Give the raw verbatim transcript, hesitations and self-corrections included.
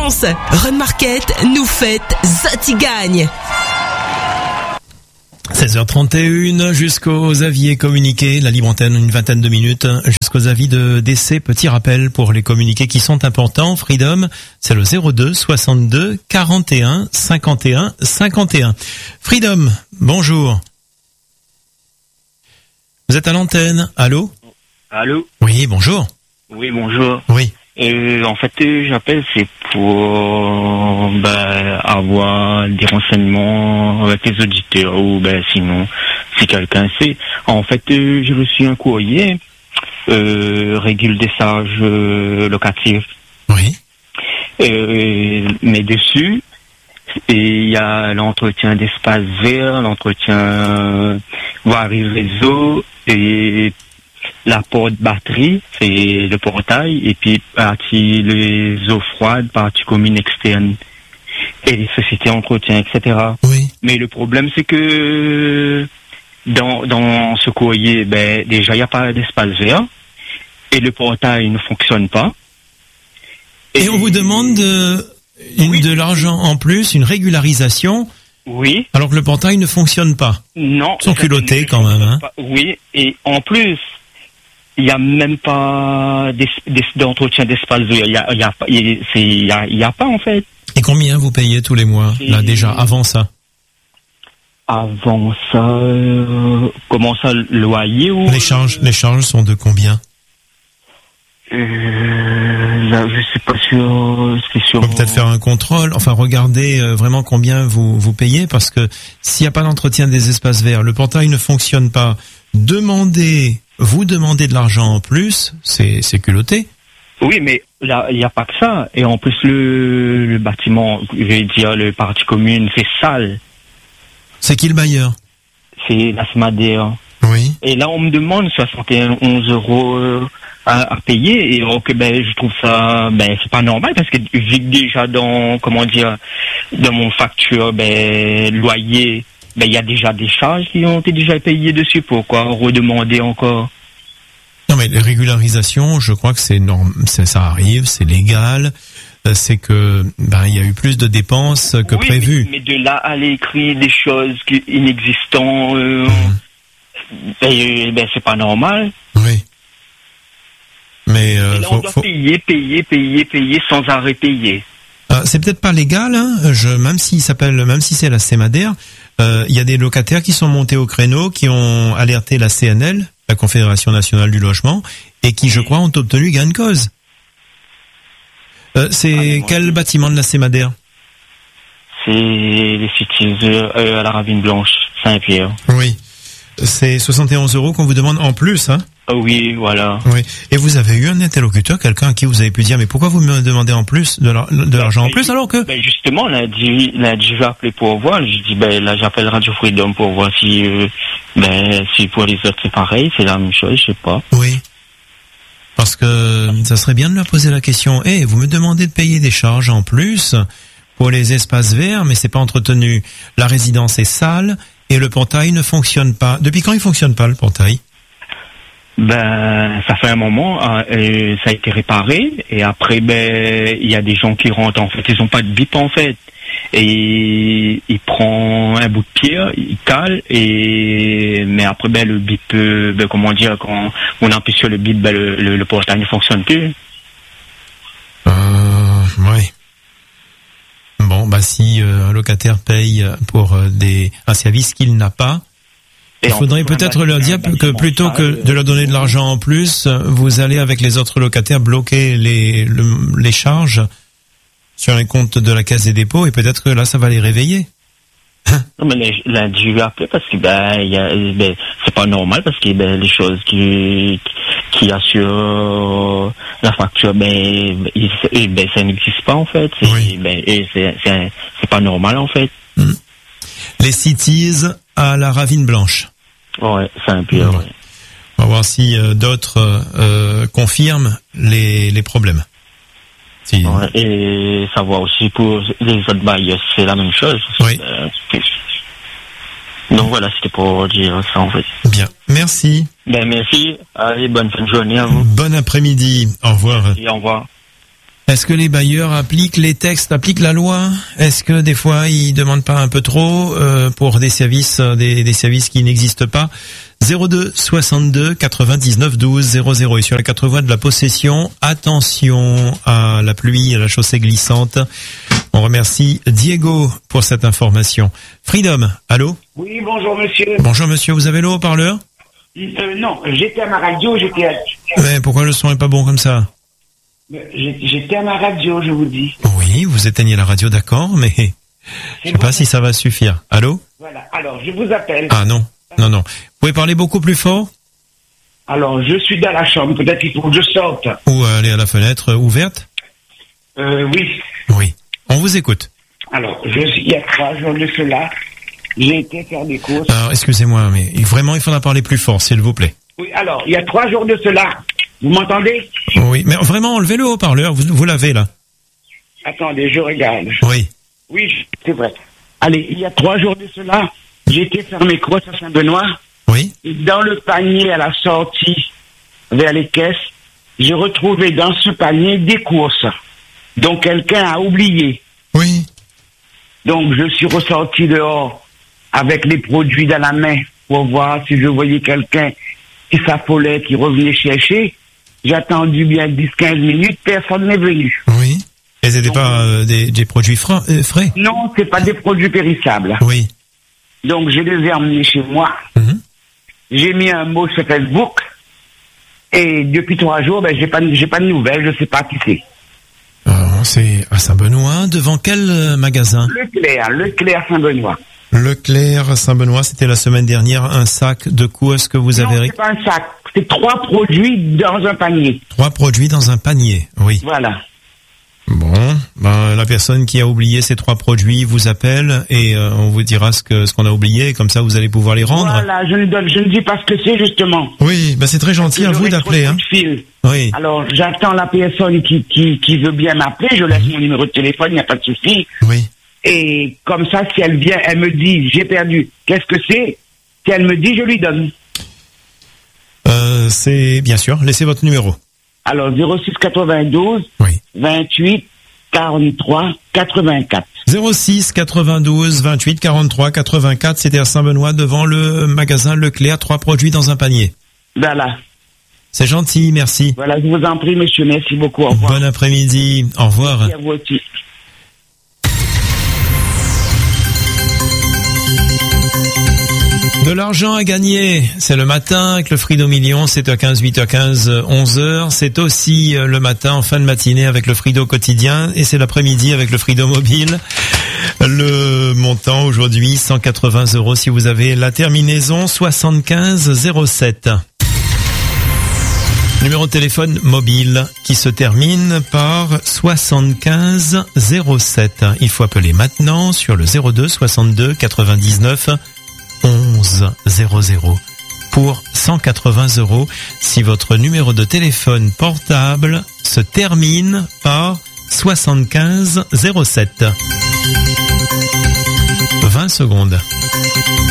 chance. Run Market nous fête Zati gagne. seize heures trente et une jusqu'aux avis et communiqués, la libre antenne, une vingtaine de minutes, jusqu'aux avis de décès. Petit rappel pour les communiqués qui sont importants. Freedom, c'est le zéro deux soixante-deux quarante et un cinquante et un cinquante et un. Freedom, bonjour. Vous êtes à l'antenne, allô? Allô? Oui, bonjour. Oui, bonjour. Oui. Euh, en fait, euh, j'appelle, c'est pour ben, avoir des renseignements avec les auditeurs ou ben sinon, si quelqu'un sait. En fait, euh, j'ai reçu un courrier, euh, régule des charges euh, locatives. Oui. Euh, mais dessus, il y a l'entretien d'espace vert, l'entretien voirie réseau et l'apport de batterie, c'est le portail, et puis partie les eaux froides, partie commune externe, et les sociétés entretien, et cetera. Oui. Mais le problème, c'est que dans, dans ce courrier, ben, déjà, il n'y a pas d'espace vert, et le portail ne fonctionne pas. Et, et on vous demande de, une, oui. de l'argent en plus, une régularisation. Oui. Alors que le portail ne fonctionne pas. Non. Ils sont culottés quand même, hein. Pas. Oui, et en plus, il n'y a même pas d'entretien d'espace vert. Il n'y a, y a, y a, y a pas, en fait. Et combien vous payez tous les mois, et là, déjà, avant ça? Avant ça, euh, comment ça, le loyer ou... Les charges, les charges sont de combien? Euh, là, je suis pas sûr, c'est sûr. On peut peut-être faire un contrôle, enfin, regardez euh, vraiment combien vous, vous payez, parce que s'il n'y a pas d'entretien des espaces verts, le portail ne fonctionne pas, demandez... Vous demandez de l'argent en plus, c'est, c'est culotté. Oui, mais là, il n'y a pas que ça. Et en plus, le, le bâtiment, je vais dire, le parti commune, c'est sale. C'est qui le bailleur? C'est la Smadère. Oui. Et là, on me demande soixante et onze euros à, à payer. Et donc, ben, je trouve ça, ben, c'est pas normal parce que j'ai déjà dans, comment dire, dans mon facture, ben, loyer, ben, il y a déjà des charges qui ont été déjà payées dessus. Pourquoi redemander encore? Non, mais les régularisations, je crois que c'est norm... ça, ça arrive, c'est légal. C'est que, ben, il y a eu plus de dépenses que oui, prévu. Mais, mais de là à aller écrire des choses inexistantes, euh, mmh. ben, ben, c'est pas normal. Oui. Mais, euh, et là, faut, on doit faut... payer, payer, payer, payer sans arrêt payer. Euh, c'est peut-être pas légal, hein. Je, même s'il s'appelle, même si c'est la Smadère, euh, il y a des locataires qui sont montés au créneau, qui ont alerté la C N L, la Confédération Nationale du Logement, et qui, je crois, ont obtenu gain de cause. Euh, c'est ah, quel bâtiment de la Smadère? C'est les Cities euh, à la Ravine Blanche, Saint-Pierre. Oui. C'est soixante et onze euros qu'on vous demande en plus, hein? Oui, voilà. Oui. Et vous avez eu un interlocuteur, quelqu'un à qui vous avez pu dire, mais pourquoi vous me demandez en plus de, la, de l'argent ben, en plus alors que... Ben justement, là, je vais appeler pour voir. Je dis, ben là, j'appelle Radio Freedom pour voir si, euh, ben, si pour les autres c'est pareil, c'est la même chose, je sais pas. Oui. Parce que ça serait bien de leur poser la question, eh, hey, vous me demandez de payer des charges en plus pour les espaces verts, mais c'est pas entretenu. La résidence est sale et le portail ne fonctionne pas. Depuis quand il fonctionne pas, le portail? Ben, ça fait un moment, euh, ça a été réparé, et après, ben, il y a des gens qui rentrent, en fait, ils ont pas de bip, en fait, et il prend un bout de pierre, il cale, et, mais après, ben, le bip, euh, ben, comment dire, quand on appuie sur le bip, ben, le, le, le portail ne fonctionne plus. Euh, oui. Bon, bah, si euh, un locataire paye pour euh, des, un service qu'il n'a pas, il faudrait peut-être leur dire que plutôt que de leur donner de l'argent en plus, vous allez avec les autres locataires bloquer les, le, les charges sur les comptes de la Caisse des dépôts et peut-être que là ça va les réveiller. Non mais là je vais appeler parce que ben, y a, ben c'est pas normal parce que ben, les choses qui qui assurent la facture ben, il, ben ça n'existe pas en fait. C'est, oui. ben, et c'est, c'est c'est pas normal en fait. Mmh. Les Cities à la Ravine Blanche. Ouais, c'est un pire. Ouais. On va voir si euh, d'autres euh, confirment les, les problèmes. Si... Ouais, et savoir aussi pour les autres bailleurs, c'est la même chose. Oui. Euh, donc voilà, c'était pour dire ça en fait. Bien, merci. Ben merci, allez, bonne fin de journée à vous. Bon après-midi, au revoir. Et au revoir. Est-ce que les bailleurs appliquent les textes, appliquent la loi? Est-ce que des fois ils demandent pas un peu trop euh, pour des services, des, des services qui n'existent pas? zéro deux soixante-deux quatre-vingt-dix-neuf douze zéro zéro. Et sur la quatre voies de la possession, attention à la pluie, à la chaussée glissante. On remercie Diego pour cette information. Freedom, allô? Oui, bonjour monsieur. Bonjour monsieur, vous avez le haut-parleur? Euh, non, j'étais à ma radio, j'étais à... Mais pourquoi le son est pas bon comme ça? J'étais à ma radio, je vous dis. Oui, vous éteignez la radio, d'accord, mais je sais bon. pas si ça va suffire. Allô? Voilà, alors je vous appelle. Ah non, non, non. Vous pouvez parler beaucoup plus fort? Alors, je suis dans la chambre, peut-être qu'il faut que je sorte. Ou aller à la fenêtre ouverte? Euh, oui. Oui, on vous écoute. Alors, je suis, il y a trois jours de cela, j'ai été faire des courses. Alors, excusez-moi, mais vraiment, il faudra parler plus fort, s'il vous plaît. Oui, alors, il y a trois jours de cela, vous m'entendez? Oui, mais vraiment, enlevez le haut-parleur, vous, vous l'avez là. Attendez, je regarde. Oui. Oui, c'est vrai. Allez, il y a trois jours de cela, j'ai été faire mes courses à Saint-Benoît. Oui. Et dans le panier à la sortie vers les caisses, j'ai retrouvé dans ce panier des courses. Donc quelqu'un a oublié. Oui. Donc je suis ressorti dehors avec les produits dans la main pour voir si je voyais quelqu'un qui s'affolait, qui revenait chercher. J'ai attendu bien dix quinze minutes, personne n'est venu. Oui. Et c'était pas euh, des, des produits frais, euh, frais? Non, c'est pas des produits périssables. Oui. Donc je les ai emmenés chez moi. Mm-hmm. J'ai mis un mot sur Facebook. Et depuis trois jours, ben, j'ai pas, j'ai pas de nouvelles, je sais pas qui c'est. Euh, c'est à Saint-Benoît, devant quel euh, magasin? Leclerc, Leclerc Saint-Benoît. Leclerc Saint-Benoît, c'était la semaine dernière, un sac de quoi est-ce que vous avez... Non, c'est pas un sac, c'est trois produits dans un panier. Trois produits dans un panier, oui. Voilà. Bon, ben la personne qui a oublié ces trois produits vous appelle et euh, on vous dira ce que ce qu'on a oublié, et comme ça vous allez pouvoir les rendre. Voilà, je ne donne, je ne dis pas ce que c'est justement. Oui, ben c'est très gentil à vous d'appeler, hein. Oui. Alors j'attends la personne qui qui qui veut bien m'appeler, je laisse mmh. mon numéro de téléphone, il n'y a pas de souci. Oui. Et comme ça, si elle vient, elle me dit j'ai perdu. Qu'est-ce que c'est? Si elle me dit, je lui donne. Euh, c'est bien sûr. Laissez votre numéro. Alors zéro six quatre-vingt-douze oui. vingt-huit quarante-trois quatre-vingt-quatre. zéro six quatre-vingt-douze vingt-huit quarante-trois quatre-vingt-quatre, c'était à Saint-Benoît devant le magasin Leclerc, trois produits dans un panier. Voilà. C'est gentil, merci. Voilà, je vous en prie, monsieur, merci beaucoup. Au revoir. Bon après-midi, au revoir. Merci à vous aussi. De l'argent à gagner, c'est le matin avec le Frido Million, sept heures quinze, huit heures quinze, onze heures. C'est aussi le matin en fin de matinée avec le Frido quotidien et c'est l'après-midi avec le Frido mobile. Le montant aujourd'hui, cent quatre-vingts euros si vous avez la terminaison soixante-quinze zéro sept. Numéro de téléphone mobile qui se termine par soixante-quinze zéro sept. Il faut appeler maintenant sur le zéro deux soixante-deux quatre-vingt-dix-neuf onze zéro zéro pour cent quatre-vingts euros si votre numéro de téléphone portable se termine par soixante-quinze zéro sept. vingt secondes.